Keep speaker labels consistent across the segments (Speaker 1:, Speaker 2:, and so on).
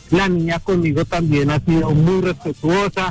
Speaker 1: La niña conmigo también ha sido muy respetuosa,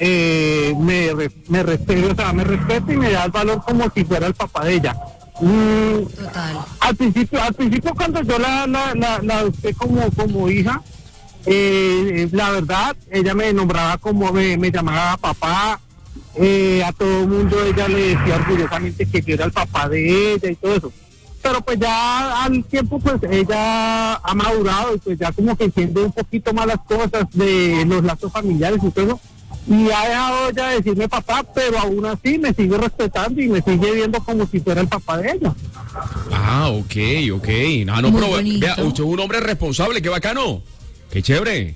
Speaker 1: me respeta y me da el valor como si fuera el papá de ella.
Speaker 2: Total.
Speaker 1: Al principio cuando yo la adopté como hija, la verdad, ella me nombraba me llamaba papá, a todo el mundo ella le decía orgullosamente que yo era el papá de ella y todo eso. Pero pues ya al tiempo pues ella ha madurado y pues ya como que entiende un poquito más las cosas de los lazos familiares y todo eso. Y ha dejado ella de decirme papá, pero aún así me sigue respetando y me sigue viendo como si fuera el papá de ella.
Speaker 3: Ah, ok. No,
Speaker 2: Muy
Speaker 3: pero
Speaker 2: bonito.
Speaker 3: vea, usted es un hombre responsable, qué bacano. Qué chévere.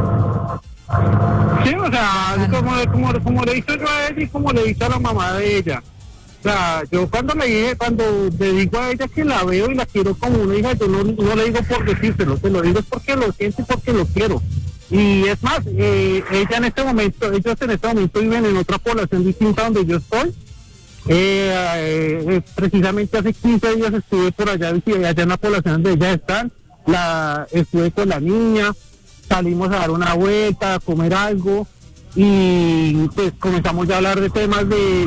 Speaker 1: Sí, o sea, como le hice yo a ella y como le hice a la mamá de ella. O sea, yo cuando le digo a ella que la veo y la quiero como una hija, yo no le digo por decírselo, se lo digo porque lo siento y porque lo quiero. Y es más, ellos en este momento viven en otra población distinta donde yo estoy. Precisamente hace 15 días estuve por allá en la población donde ellas están, estuve con la niña, salimos a dar una vuelta, a comer algo, y pues comenzamos ya a hablar de temas de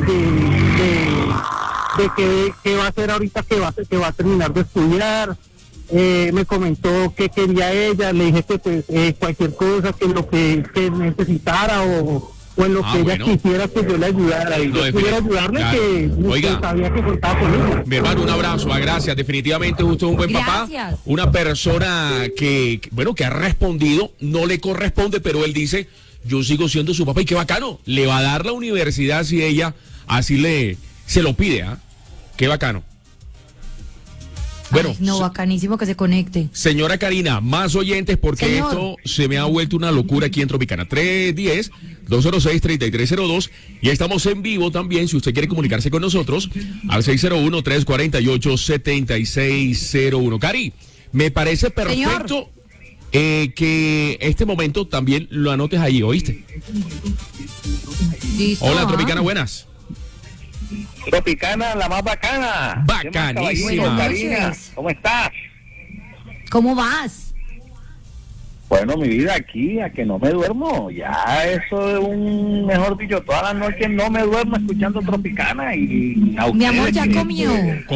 Speaker 1: qué va a hacer ahorita que va a terminar de estudiar. Me comentó qué quería ella, le dije que pues cualquier cosa, que lo que necesitara o en lo que ella quisiera que yo le ayudara y yo pudiera ayudarle, claro. Que sabía que contaba conmigo.
Speaker 3: Mi hermano, un abrazo, gracias. Definitivamente usted es un buen papá, una persona que ha respondido, no le corresponde, pero él dice, yo sigo siendo su papá y qué bacano, le va a dar la universidad si ella así se lo pide, ¿ah? Qué bacano. Bueno,
Speaker 2: no, bacanísimo que se conecte.
Speaker 3: Señora Karina, más oyentes porque esto se me ha vuelto una locura aquí en Tropicana. 310-206-3302 y estamos en vivo también si usted quiere comunicarse con nosotros al 601-348-7601. Cari, me parece perfecto que este momento también lo anotes ahí, ¿oíste?
Speaker 2: Listo.
Speaker 3: Hola, Tropicana, buenas.
Speaker 4: Tropicana, la más bacana.
Speaker 3: Bacanísima.
Speaker 4: Karina, ¿cómo estás?
Speaker 2: ¿Cómo vas?
Speaker 4: Bueno, mi vida, aquí, a que no me duermo. Ya eso es mejor dicho, todas las noches no me duermo escuchando Tropicana y a
Speaker 2: mi amor ya comió.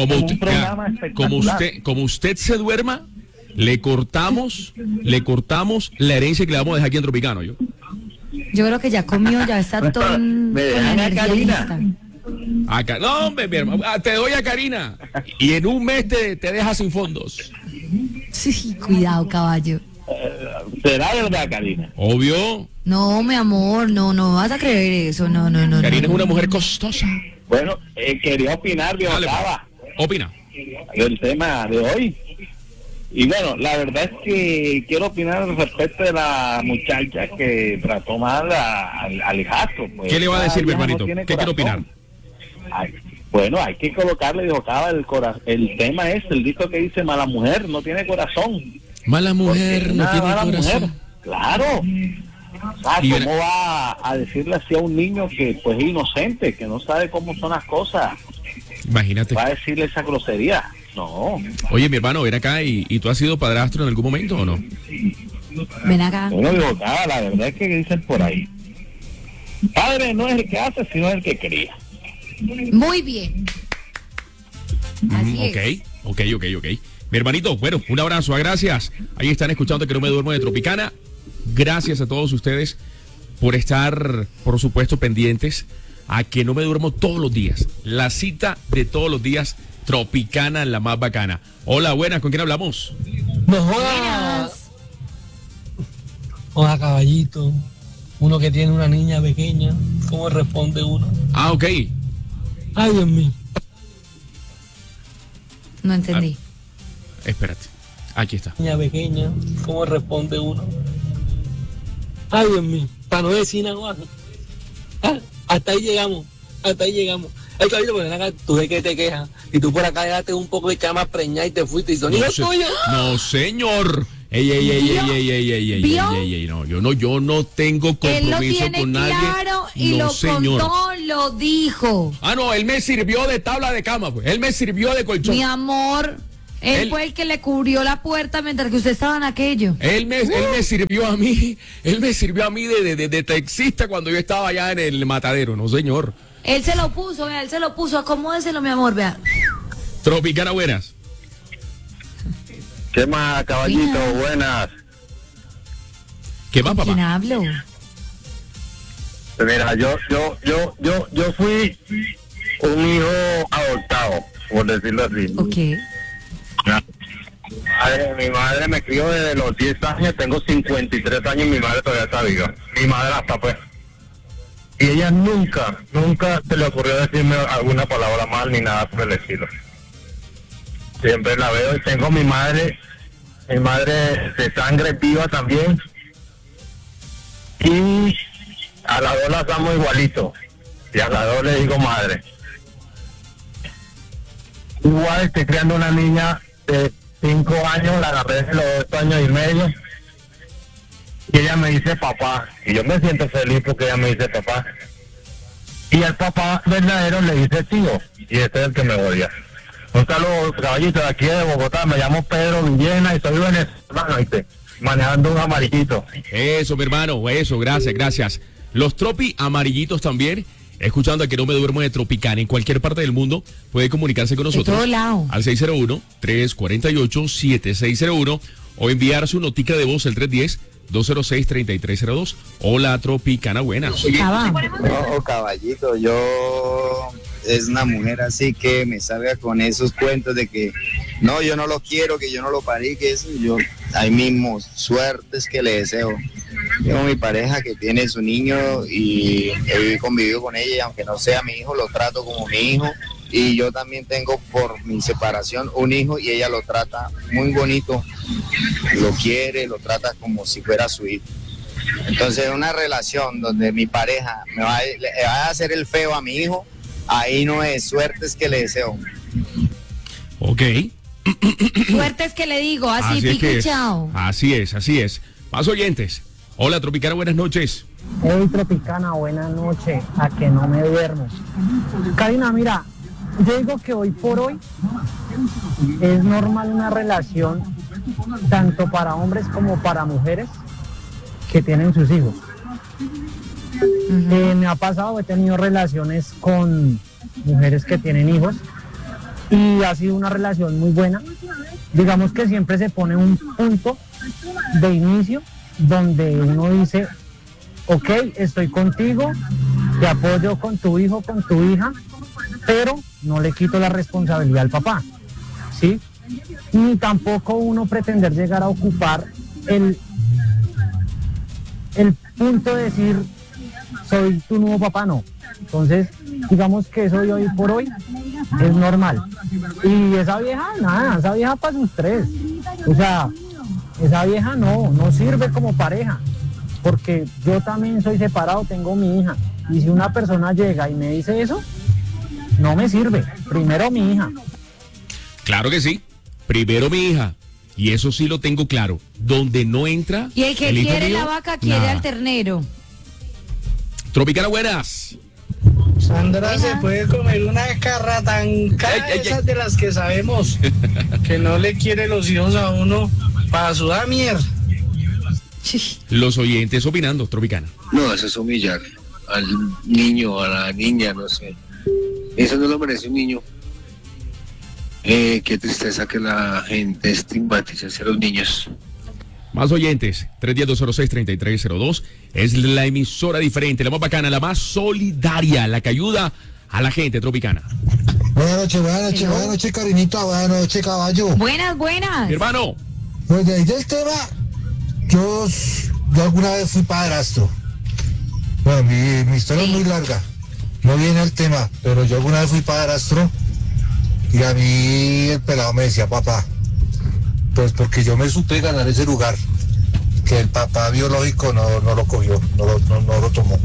Speaker 3: Como usted se duerma, le cortamos la herencia que le vamos a dejar aquí en Tropicano, yo
Speaker 2: creo que ya comió, ya está todo
Speaker 4: me dejan a Karina.
Speaker 3: Acá, no, hombre, mi hermano, te doy a Karina y en un mes te dejas sin fondos.
Speaker 2: Sí, cuidado, caballo.
Speaker 4: ¿Será verdad, Karina?
Speaker 3: Obvio.
Speaker 2: No, mi amor, no vas a creer eso, no.
Speaker 3: Karina es una mujer costosa.
Speaker 4: Bueno, quería opinar, viejo Cava.
Speaker 3: Opina.
Speaker 4: Del tema de hoy. Y bueno, la verdad es que quiero opinar al respecto de la muchacha que trató mal al hijastro. Pues,
Speaker 3: ¿qué le va a decir, mi hermanito? ¿Qué quiere opinar?
Speaker 4: Bueno, hay que colocarle, dijo Cava, el tema es el disco que dice mala mujer, no tiene corazón.
Speaker 3: Mala mujer, no tiene corazón. Mujer.
Speaker 4: Claro. O sea, ¿cómo va a decirle así a un niño que pues es inocente, que no sabe cómo son las cosas?
Speaker 3: Imagínate.
Speaker 4: Va a decirle esa grosería. No.
Speaker 3: Oye, mi hermano, ven acá, ¿y tú has sido padrastro en algún momento o no?
Speaker 2: Ven acá.
Speaker 4: Bueno, digo, la verdad es que dicen por ahí. Padre no es el que hace, sino el que cría.
Speaker 2: Muy bien. Así es.
Speaker 3: Ok. Mi hermanito, bueno, un abrazo, gracias. Ahí están escuchando Que No Me Duermo de Tropicana. Gracias a todos ustedes por estar, por supuesto, pendientes a Que No Me Duermo todos los días. La cita de todos los días, Tropicana, la más bacana. Hola, buenas, ¿con quién hablamos?
Speaker 5: No jodas. Hola, caballito. Uno que tiene una niña pequeña, ¿cómo responde uno?
Speaker 3: Ah, ok.
Speaker 5: Ay, Dios mío.
Speaker 2: No entendí.
Speaker 3: Espérate, aquí está.
Speaker 5: Niña pequeña, ¿cómo responde uno? Ay, Dios mío, para no decir nada. Hasta ahí llegamos. Ay, caballito, pues acá, tú de que te quejas. Y tú por acá dejaste un poco de chama preñada y te fuiste y son hijos tuyos.
Speaker 3: No, señor. No, yo no tengo compromiso con nadie.
Speaker 2: Claro, y
Speaker 3: no,
Speaker 2: lo
Speaker 3: señor.
Speaker 2: contó, lo dijo.
Speaker 3: Ah, no, él me sirvió de tabla de cama, pues. Él me sirvió de colchón.
Speaker 2: Mi amor, Él fue el que le cubrió la puerta mientras que usted estaba en aquello.
Speaker 3: Él me sirvió a mí de taxista cuando yo estaba allá en el matadero, no señor.
Speaker 2: Él se lo puso, vea, acomódeselo, mi amor, vea.
Speaker 3: Tropicana, buenas.
Speaker 4: ¿Qué más, caballito? Buenas.
Speaker 3: ¿Qué más, papá?
Speaker 2: ¿Quién hablo?
Speaker 4: Mira, yo fui un hijo adoptado, por decirlo así.
Speaker 2: Ok.
Speaker 4: Mi madre me crió desde los 10 años, tengo 53 años y mi madre todavía está viva. Mi madre hasta pues. Y ella nunca se le ocurrió decirme alguna palabra mal ni nada por el estilo. Siempre la veo y tengo mi madre de sangre viva también. Y a las dos las amo igualito. Y a las dos le digo madre. Igual estoy criando una niña de 5 años, la agarré de los 8 años y medio. Y ella me dice papá. Y yo me siento feliz porque ella me dice papá. Y el papá verdadero le dice tío. Y este es el que me odia. Un saludo, caballito, de aquí de Bogotá. Me llamo Pedro Villena y soy venezolano, manejando un amarillito.
Speaker 3: Eso, mi hermano, eso, gracias. Los tropi amarillitos también, escuchando a Que No Me Duermo de Tropicana. En cualquier parte del mundo puede comunicarse con nosotros.
Speaker 2: De todo lado.
Speaker 3: Al 601-348-7601 o enviar su notica de voz al 310-206-3302. Hola, Tropicana, buenas.
Speaker 6: No, caballito, yo es una mujer así que me salga con esos cuentos de que no, yo no lo quiero, que yo no lo parí, que eso, yo ahí mismo, suertes que le deseo. Tengo mi pareja que tiene su niño y he convivido con ella y aunque no sea mi hijo, lo trato como mi hijo. Y yo también tengo por mi separación un hijo y ella lo trata muy bonito, lo quiere, lo trata como si fuera su hijo. Entonces una relación donde mi pareja le va a hacer el feo a mi hijo, ahí no es, suertes que le deseo.
Speaker 3: Ok.
Speaker 2: Suertes que le digo, así pico y chao.
Speaker 3: Así es. Más oyentes. Hola, Tropicana, buenas noches.
Speaker 1: Hey, Tropicana, buenas noches. A Que No Me Duermo. Karina, mira, yo digo que hoy por hoy es normal una relación tanto para hombres como para mujeres que tienen sus hijos. Me ha pasado, he tenido relaciones con mujeres que tienen hijos y ha sido una relación muy buena. Digamos que siempre se pone un punto de inicio donde uno dice, ok, estoy contigo, te apoyo con tu hijo, con tu hija, pero no le quito la responsabilidad al papá, ¿sí? Ni tampoco uno pretender llegar a ocupar el punto de decir, soy tu nuevo papá, no. Entonces, digamos que eso de hoy por hoy es normal. Y esa vieja, nada, esa vieja para sus tres. O sea, esa vieja no sirve como pareja. Porque yo también soy separado, tengo mi hija. Y si una persona llega y me dice eso, no me sirve. Primero mi hija.
Speaker 3: Claro que sí. Primero mi hija. Y eso sí lo tengo claro. Donde no entra.
Speaker 2: Y el que quiere la vaca quiere al ternero.
Speaker 3: Tropicana, buenas.
Speaker 7: Sandra se puede comer una carratancada de esas de las que sabemos que no le quiere los hijos a uno para sudar mierda.
Speaker 3: Los oyentes opinando, Tropicana.
Speaker 5: No, eso es humillar al niño, a la niña, no sé. Eso no lo merece un niño. Qué tristeza que la gente estigmatice a los niños.
Speaker 3: Más oyentes, 310-206-3302. Es la emisora diferente, la más bacana, la más solidaria, la que ayuda a la gente, Tropicana.
Speaker 8: Buenas noches, Karinita, buenas noches, caballo.
Speaker 2: Buenas.
Speaker 3: Mi hermano.
Speaker 8: Pues de ahí del tema, yo alguna vez fui padrastro. Bueno, mi historia es muy larga, no viene al tema, pero yo alguna vez fui padrastro y a mí el pelado me decía papá. Pues porque yo me supe ganar ese lugar, que el papá biológico no lo cogió, no lo tomó.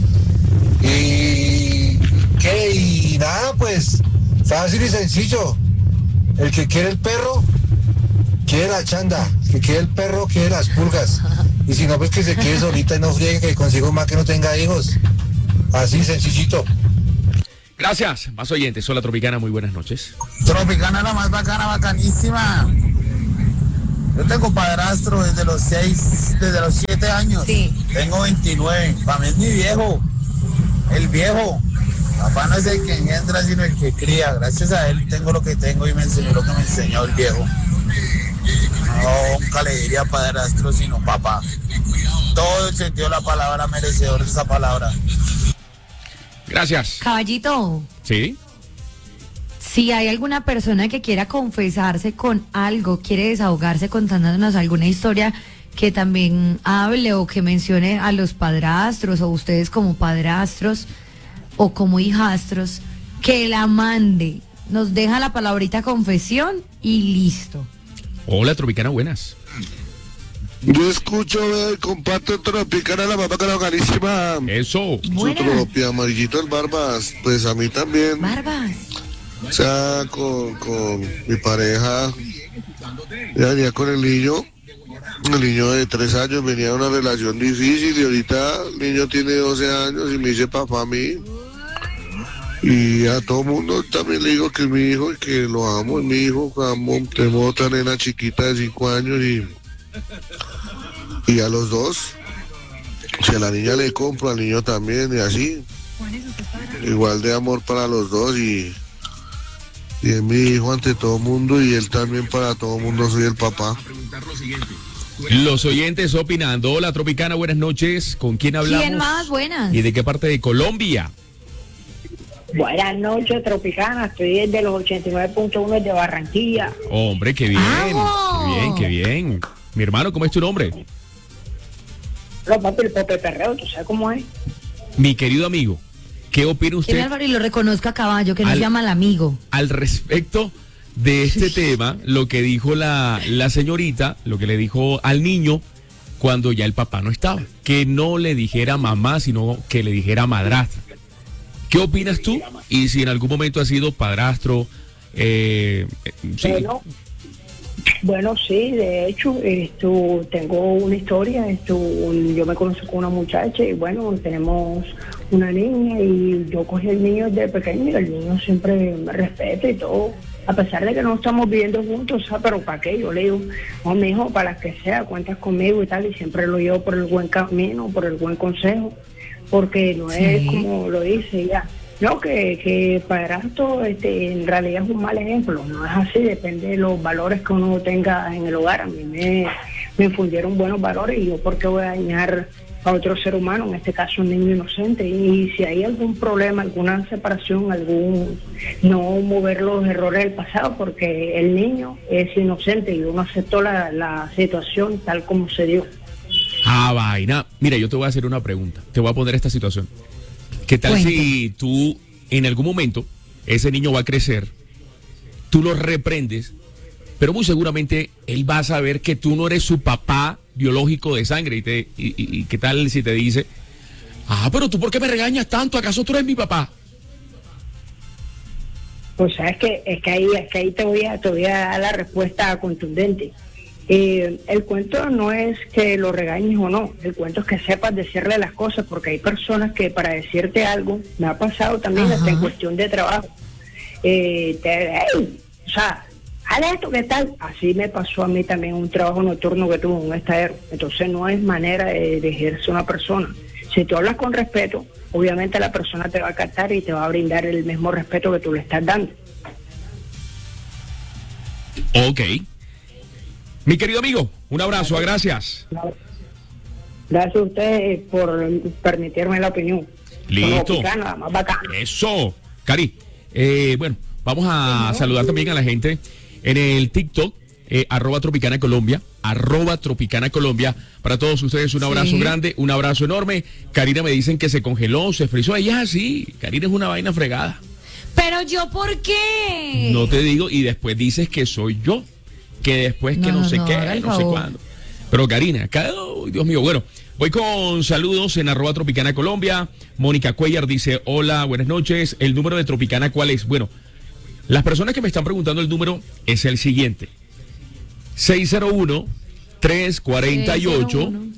Speaker 8: Y nada, pues fácil y sencillo. El que quiere el perro, quiere la chanda. El que quiere el perro, quiere las pulgas. Y si no, pues que se quede solita y no friegue, que consiga más que no tenga hijos. Así, sencillito.
Speaker 3: Gracias. Más oyentes. Hola, Tropicana. Muy buenas noches.
Speaker 9: Tropicana la más bacana, bacanísima. Yo tengo padrastro desde los 7 años.
Speaker 2: Sí.
Speaker 9: Tengo 29. Para mí es mi viejo. El viejo. Papá no es el que engendra, sino el que cría. Gracias a él tengo lo que tengo y me enseñó lo que me enseñó el viejo. No, nunca le diría padrastro, sino papá. Todo el sentido de la palabra, merecedor de esa palabra.
Speaker 3: Gracias.
Speaker 2: Caballito.
Speaker 3: ¿Sí?
Speaker 2: Si hay alguna persona que quiera confesarse con algo, quiere desahogarse contándonos alguna historia que también hable o que mencione a los padrastros o ustedes como padrastros o como hijastros, que la mande. Nos deja la palabrita confesión y listo.
Speaker 3: Hola, Tropicana, buenas.
Speaker 10: Yo escucho, comparto Tropicana, la más bacana, carísima.
Speaker 3: Eso.
Speaker 10: Su propia amarillito el Barbas, pues a mí también.
Speaker 2: Barbas.
Speaker 10: O sea, con mi pareja, ya venía con el niño de 3 años, venía de una relación difícil y ahorita el niño tiene 12 años y me dice papá a mí. Y a todo mundo también le digo que es mi hijo y que lo amo, es mi hijo, amo. Tengo otra nena chiquita de 5 años y a los dos, si a la niña le compro, al niño también y así. Igual de amor para los dos y es mi hijo ante todo mundo y él también para todo mundo, soy el papá.
Speaker 3: Los oyentes opinando. Hola, Tropicana, buenas noches. ¿Con quién hablamos?
Speaker 2: ¿Quién más? Buenas.
Speaker 3: ¿Y de qué parte de Colombia?
Speaker 11: Buenas noches, Tropicana. Estoy desde los 89.1 de Barranquilla.
Speaker 3: Hombre, qué bien.
Speaker 2: ¡Vamos!
Speaker 3: Qué bien, qué bien. Mi hermano, ¿cómo es tu nombre?
Speaker 11: No, papi, el Pope Perreo, ¿tú sabes cómo es?
Speaker 3: Mi querido amigo, ¿qué opina usted?
Speaker 2: El Álvaro y lo reconozca a caballo, que nos llama el amigo.
Speaker 3: Al respecto de este tema, lo que dijo la señorita, lo que le dijo al niño cuando ya el papá no estaba, que no le dijera mamá, sino que le dijera madrastra. ¿Qué opinas tú? Y si en algún momento has sido padrastro, sí.
Speaker 11: Bueno, sí, de hecho, tengo una historia, yo me conozco con una muchacha y bueno, tenemos una niña y yo cogí al niño desde pequeño y el niño siempre me respeta y todo, a pesar de que no estamos viviendo juntos, o sea, pero ¿para qué? Yo le digo, no, mijo, para las que sea, cuentas conmigo y tal, y siempre lo llevo por el buen camino, por el buen consejo, porque no es como lo dice ya. No, que padrastro en realidad es un mal ejemplo, no es así, depende de los valores que uno tenga en el hogar. A mí me infundieron buenos valores y yo por qué voy a dañar a otro ser humano, en este caso un niño inocente, y si hay algún problema, alguna separación, no mover los errores del pasado, porque el niño es inocente y uno aceptó la situación tal como se dio.
Speaker 3: Ah, vaina. Mira, yo te voy a hacer una pregunta, te voy a poner esta situación. ¿Qué tal si tú en algún momento, ese niño va a crecer, tú lo reprendes, pero muy seguramente él va a saber que tú no eres su papá biológico de sangre y qué tal si te dice, pero tú ¿por qué me regañas tanto? ¿Acaso tú eres mi papá?
Speaker 11: Pues sabes que es que ahí te voy a dar la respuesta contundente. El cuento no es que lo regañes o no, el cuento es que sepas decirle las cosas, porque hay personas que para decirte algo, me ha pasado también hasta en cuestión de trabajo, o sea, haz esto, ¿qué tal? Así me pasó a mí también un trabajo nocturno que tuve en un estadero. Entonces no es manera de ejercer una persona. Si tú hablas con respeto, obviamente la persona te va a captar y te va a brindar el mismo respeto que tú le estás dando.
Speaker 3: Ok. Mi querido amigo, un abrazo, gracias.
Speaker 11: Gracias a ustedes por permitirme la opinión.
Speaker 3: Listo.
Speaker 11: Tropicana, más bacana.
Speaker 3: Eso. Cari, bueno, vamos a saludar también a la gente en el TikTok, @Tropicana Colombia, @Tropicana Colombia. Para todos ustedes un abrazo grande, un abrazo enorme. Karina me dicen que se congeló, se frizó. Ella sí, Karina es una vaina fregada.
Speaker 2: Pero yo, ¿por qué?
Speaker 3: No te digo, y después dices que soy yo. Que después que no sé qué, no sé cuándo. Pero Karina, Dios mío, bueno, voy con saludos en @Tropicana Colombia. Mónica Cuellar dice, hola, buenas noches. ¿El número de Tropicana cuál es? Bueno, las personas que me están preguntando el número es el siguiente.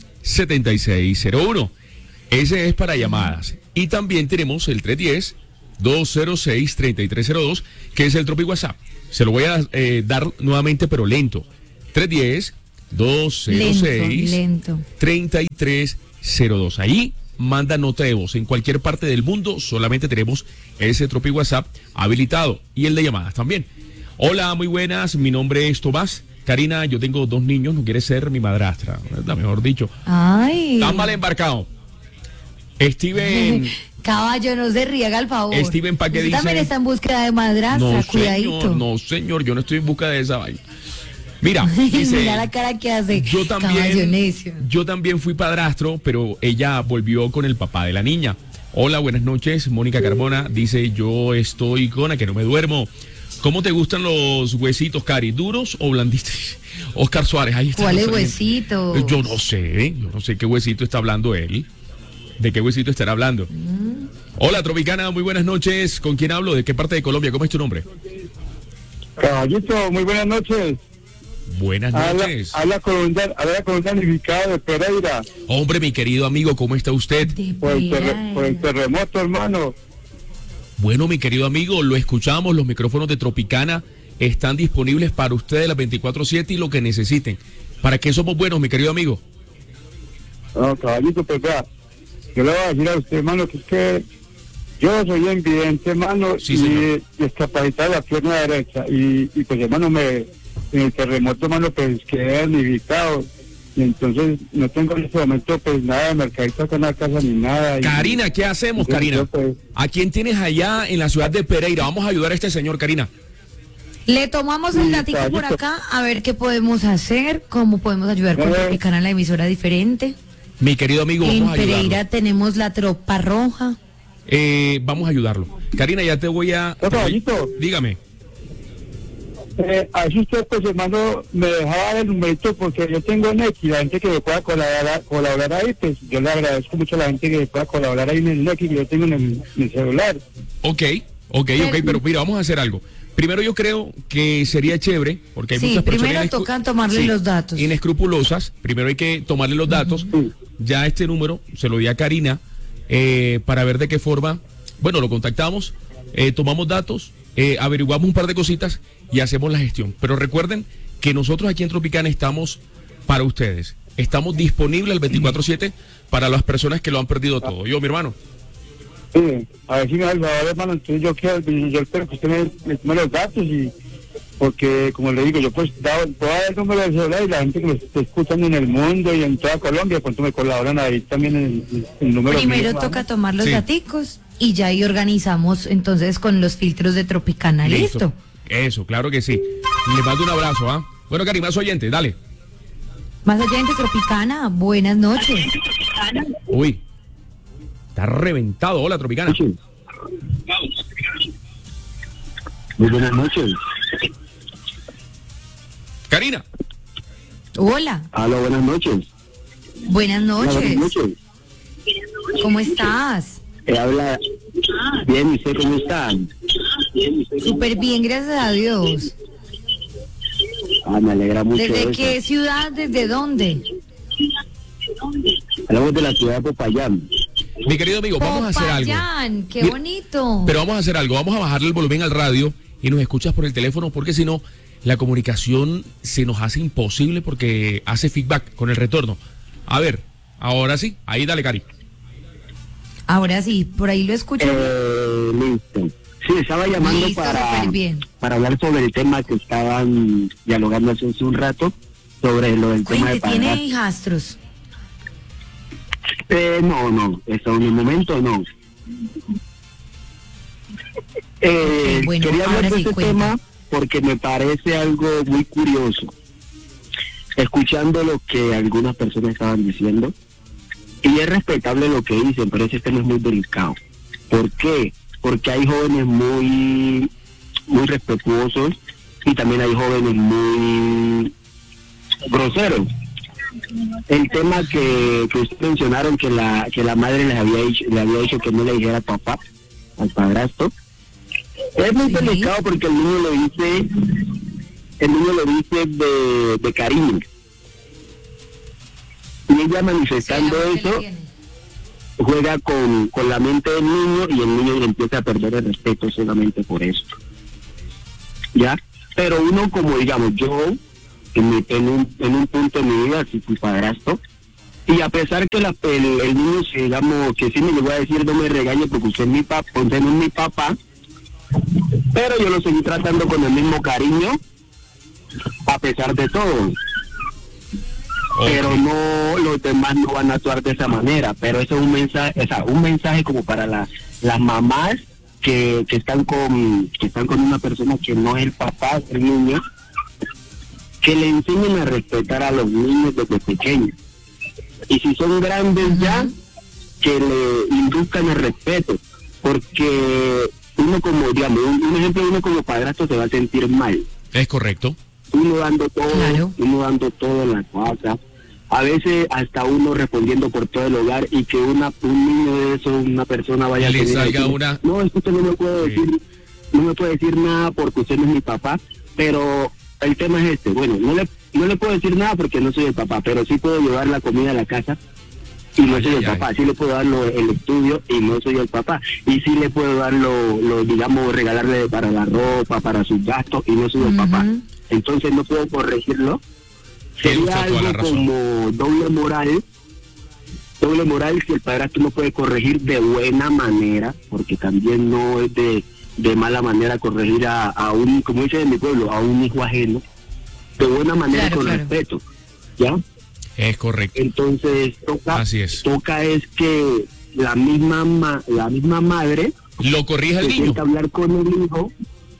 Speaker 3: 601-348-7601. Ese es para llamadas. Y también tenemos el 310-206-3302, que es el Tropic WhatsApp. Se lo voy a dar nuevamente, pero lento. 310-206-3302. Ahí manda nota de voz. En cualquier parte del mundo solamente tenemos ese Tropic WhatsApp habilitado y el de llamadas también. Hola, muy buenas. Mi nombre es Tomás. Karina, yo tengo 2 niños, no quiere ser mi madrastra, mejor dicho.
Speaker 2: Ay.
Speaker 3: Está mal embarcado. Steven.
Speaker 2: Caballo, no se ríe, al favor.
Speaker 3: Steven, ¿para qué dice?
Speaker 2: También está en búsqueda de madrastra, cuidadito.
Speaker 3: No, señor, yo no estoy en busca de esa vaina. Mira, dice,
Speaker 2: mira la cara que hace.
Speaker 3: Yo también fui padrastro, pero ella volvió con el papá de la niña. Hola, buenas noches, Mónica Carbona. Dice, yo estoy con que no me duermo. ¿Cómo te gustan los huesitos, Cari? ¿Duros o blanditos? Oscar Suárez, ahí está.
Speaker 2: ¿Cuál es huesito?
Speaker 3: Yo no sé qué huesito está hablando él. ¿De qué huesito estará hablando? Hola, Tropicana, muy buenas noches. ¿Con quién hablo? ¿De qué parte de Colombia? ¿Cómo es tu nombre?
Speaker 1: Caballito, muy buenas noches.
Speaker 3: Buenas noches.
Speaker 1: Habla con un damnificado de Pereira.
Speaker 3: Hombre, mi querido amigo, ¿cómo está usted?
Speaker 1: Por el terremoto, hermano.
Speaker 3: Bueno, mi querido amigo, lo escuchamos, los micrófonos de Tropicana están disponibles para ustedes las 24/7 y lo que necesiten. ¿Para qué somos buenos, mi querido amigo?
Speaker 1: No, caballito, pues vea, yo le voy a decir a usted, hermano, que es que yo soy invidente, hermano,
Speaker 3: sí,
Speaker 1: y discapacitado de la pierna derecha. Y pues, hermano, en el terremoto, hermano, pues quedé damnificado. Y entonces no tengo en este momento pues nada de mercadito acá en la casa ni nada.
Speaker 3: Karina, ¿qué hacemos, Karina? Pues, ¿a quién tienes allá en la ciudad de Pereira? Vamos a ayudar a este señor, Karina.
Speaker 2: Le tomamos el datico por acá, a ver qué podemos hacer, cómo podemos ayudar con Tropicana, la emisora diferente.
Speaker 3: Mi querido amigo, vamos a ayudarlo.
Speaker 2: En Pereira tenemos la Tropa Roja.
Speaker 3: Vamos a ayudarlo. Karina, ya te voy a... Dígame.
Speaker 1: Así usted, pues, hermano, me dejaba el numerito porque yo tengo Nequi, la gente que me pueda colaborar ahí, pues yo le agradezco mucho a la gente que me pueda colaborar ahí en el Nequi que yo tengo en el celular.
Speaker 3: Ok, pero mira, vamos a hacer algo. Primero yo creo que sería chévere, porque hay muchas personas...
Speaker 2: primero tocan tomarle los datos.
Speaker 3: Inescrupulosas, primero hay que tomarle los datos. Ya este número se lo di a Karina para ver de qué forma, bueno, lo contactamos, tomamos datos, averiguamos un par de cositas y hacemos la gestión. Pero recuerden que nosotros aquí en Tropicana estamos para ustedes. Estamos disponibles el 24/7 para las personas que lo han perdido todo. Yo, mi hermano.
Speaker 1: Sí, a ver si me da el favor, hermano. Entonces yo espero que usted me tome los datos y porque, como le digo, yo pues puedo dar el número de celular y la gente que me esté escuchando en el mundo y en toda Colombia, cuando me colaboran ahí también el número.
Speaker 2: Primero toca tomar los daticos y ya ahí organizamos entonces con los filtros de Tropicana. ¿Listo?
Speaker 3: Eso, claro que sí. Le mando un abrazo, ¿ah? Bueno, Cari, más oyentes, dale.
Speaker 2: Más oyentes, Tropicana, buenas noches.
Speaker 3: Uy, está reventado. Hola, Tropicana.
Speaker 1: Muy buenas noches.
Speaker 3: Karina.
Speaker 2: Hola.
Speaker 1: Aló, buenas noches.
Speaker 2: Buenas noches.
Speaker 1: Buenas noches.
Speaker 2: ¿Cómo estás?
Speaker 1: Habla bien, ¿y usted cómo está?
Speaker 2: Súper bien, gracias a Dios.
Speaker 1: Me alegra mucho.
Speaker 2: ¿Desde qué ciudad? ¿Desde dónde?
Speaker 1: Hablamos de la ciudad de Popayán.
Speaker 3: Mi querido amigo, vamos a hacer algo.
Speaker 2: Popayán, qué bonito.
Speaker 3: Pero vamos a hacer algo, vamos a bajarle el volumen al radio y nos escuchas por el teléfono, porque si no, la comunicación se nos hace imposible porque hace feedback con el retorno. A ver, ahora sí, ahí dale, Cari.
Speaker 2: Ahora sí, por ahí lo escucho.
Speaker 1: Listo. Sí, estaba llamando para hablar sobre el tema que estaban dialogando hace un rato, sobre lo del tema de pagar.
Speaker 2: ¿Tiene hijastros?
Speaker 1: No, eso en el momento no. Quería hablar de este tema porque me parece algo muy curioso. Escuchando lo que algunas personas estaban diciendo, y es respetable lo que dicen, pero ese tema es muy delicado. ¿Por qué? Porque hay jóvenes muy respetuosos y también hay jóvenes muy groseros. El tema que ustedes mencionaron, que la madre le había dicho que no le dijera papá al padrastro, es muy delicado porque el niño lo dice de cariño. Y ella manifestando eso, juega con la mente del niño y el niño empieza a perder el respeto solamente por esto. ¿Ya? Pero uno, como digamos, yo en un punto de mi vida sí fui padrastro, y a pesar que el niño, digamos, que sí me llegó a decir no me regañe porque usted es mi papá, usted no es mi papá, pero yo lo seguí tratando con el mismo cariño a pesar de todo. Pero no, los demás no van a actuar de esa manera, pero eso es un mensaje como para las mamás que están con una persona que no es el papá del niño, que le enseñen a respetar a los niños desde pequeños, y si son grandes ya, que le induzcan el respeto, porque uno como, digamos, un ejemplo, uno como padrastro se va a sentir mal.
Speaker 3: Es correcto.
Speaker 1: Uno dando todo en la casa, a veces hasta uno respondiendo por todo el hogar, y que un niño de eso, una persona vaya
Speaker 3: le
Speaker 1: a
Speaker 3: salga una...
Speaker 1: No, es que usted no me puede decir, no me puede decir nada porque usted no es mi papá, pero el tema es este, bueno, no le puedo decir nada porque no soy el papá, pero sí puedo llevar la comida a la casa y no soy el papá, sí le puedo dar el estudio y no soy el papá, y sí le puedo dar digamos, regalarle para la ropa, para sus gastos, y no soy el papá. Entonces no puedo corregirlo. Sería algo como doble moral que el padrastro no puede corregir de buena manera, porque también no es de mala manera corregir a un, como dice en mi pueblo, a un hijo ajeno, de buena manera, con respeto, ¿ya?
Speaker 3: Es correcto.
Speaker 1: Entonces toca es que la misma madre
Speaker 3: lo corrija el niño,
Speaker 1: tiene que hablar con el hijo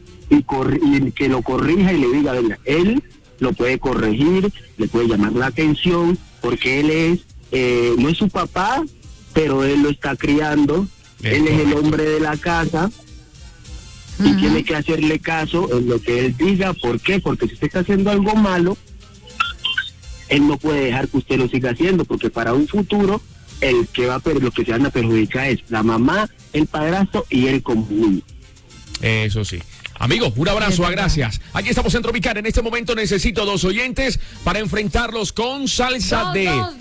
Speaker 1: y que lo corrija y le diga, venga, él lo puede corregir, le puede llamar la atención, porque él no es su papá, pero él lo está criando, él es el hombre de la casa, y tiene que hacerle caso en lo que él diga. ¿Por qué? Porque si usted está haciendo algo malo, él no puede dejar que usted lo siga haciendo, porque para un futuro lo que se van a perjudicar es la mamá, el padrastro y él como niño.
Speaker 3: Eso sí. Amigos, un abrazo, gracias. Aquí estamos en Tropicana. En este momento necesito 2 oyentes para enfrentarlos con salsa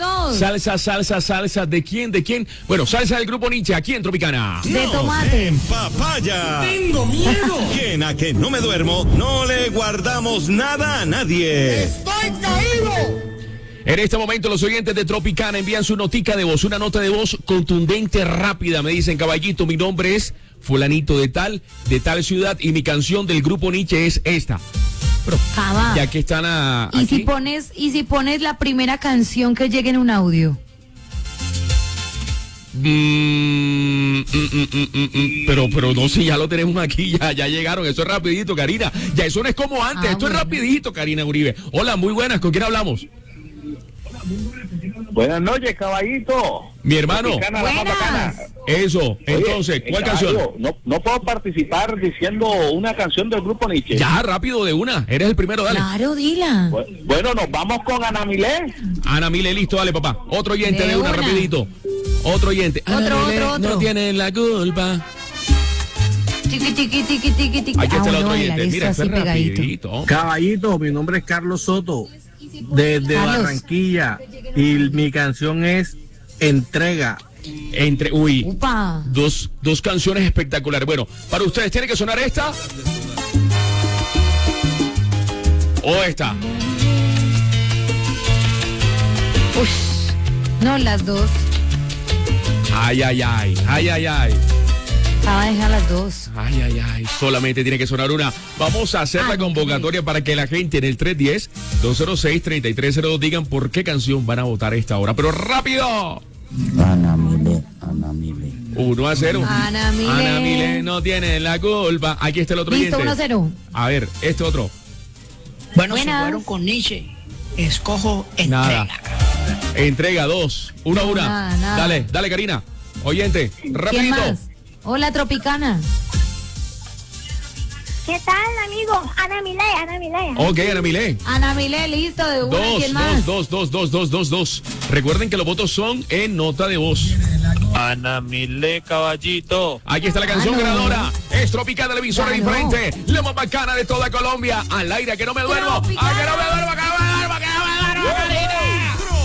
Speaker 3: salsa. ¿De quién? Bueno, salsa del grupo Nietzsche, aquí en Tropicana.
Speaker 2: De tomate.
Speaker 12: En papaya. Tengo miedo. ¿Quién a que no me duermo? No le guardamos nada a nadie.
Speaker 13: ¡Estoy caído!
Speaker 3: En este momento los oyentes de Tropicana envían su notica de voz, una nota de voz contundente, rápida. Me dicen, caballito, mi nombre es fulanito de tal ciudad, y mi canción del grupo Nietzsche es esta. Pero, ya que están aquí.
Speaker 2: Si pones la primera canción que llegue en un audio.
Speaker 3: Pero no, si ya lo tenemos aquí, ya llegaron, eso es rapidito, Karina. Ya eso no es como antes, esto es rapidito, Karina Uribe. Hola, muy buenas, ¿con quién hablamos?
Speaker 14: Buenas noches, caballito.
Speaker 3: Mi hermano. Eso, entonces, ¿cuál canción?
Speaker 14: No puedo participar diciendo una canción del grupo Nietzsche.
Speaker 3: Ya, rápido, de una. Eres el primero, dale.
Speaker 2: Claro, dila.
Speaker 14: Bueno, nos vamos con Ana Milé.
Speaker 3: Ana Milé, listo, dale, papá. Otro oyente de una, rapidito. Otro oyente.
Speaker 2: Otro.
Speaker 3: No tienen la culpa.
Speaker 2: Tiqui.
Speaker 3: Aquí está el otro oyente. Mira, esto es rapidito.
Speaker 15: Caballito, mi nombre es Carlos Soto, desde Barranquilla, y mi canción es Entrega.
Speaker 3: Dos canciones espectaculares. Bueno, para ustedes tiene que sonar esta o esta.
Speaker 2: No, las dos.
Speaker 3: Ay.
Speaker 2: Deja las dos.
Speaker 3: Ay, solamente tiene que sonar una. Vamos a hacer la convocatoria para que la gente en el 310-206-3302 digan por qué canción van a votar esta hora. Pero rápido.
Speaker 16: Ana Milé.
Speaker 3: 1-0.
Speaker 2: Ana Milé
Speaker 3: no tiene la culpa. Aquí está el otro
Speaker 2: Listo,
Speaker 3: oyente.
Speaker 2: 1-0.
Speaker 3: A ver, este otro.
Speaker 17: Bueno, Buenas. Si fueron con Nietzsche, escojo Entrega.
Speaker 3: Nada. Entrega 2. 1-1.
Speaker 2: Nada.
Speaker 3: Dale, Karina. Oyente, rapidito.
Speaker 2: ¿Quién más? Hola, Tropicana.
Speaker 18: ¿Qué tal, amigo? Ana Milé.
Speaker 3: Ok, Ana Milé.
Speaker 2: Ana Milé, listo, de una. ¿Quién más?
Speaker 3: Dos. Recuerden que los votos son en nota de voz.
Speaker 19: Ana Milé, caballito.
Speaker 3: Aquí está la canción ganadora. Es Tropicana, la emisora diferente. La más bacana de toda Colombia. Al aire, que no me duermo. A que no me duermo, cabrón.